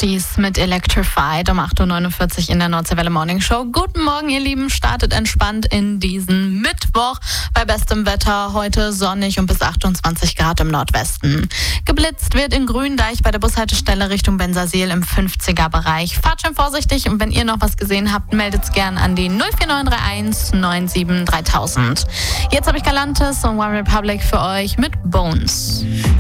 Swifties mit Electrified um 8.49 Uhr in der Nordseewelle Morning Show. Guten Morgen, ihr Lieben. Startet entspannt in diesen Mittwoch bei bestem Wetter. Heute sonnig und bis 28 Grad im Nordwesten. Geblitzt wird in Gründeich bei der Bushaltestelle Richtung Bensersiel im 50er-Bereich. Fahrt schön vorsichtig und wenn ihr noch was gesehen habt, meldet's gern an die 04931 97 3000. Jetzt habe ich Galantis und One Republic für euch mit Bones.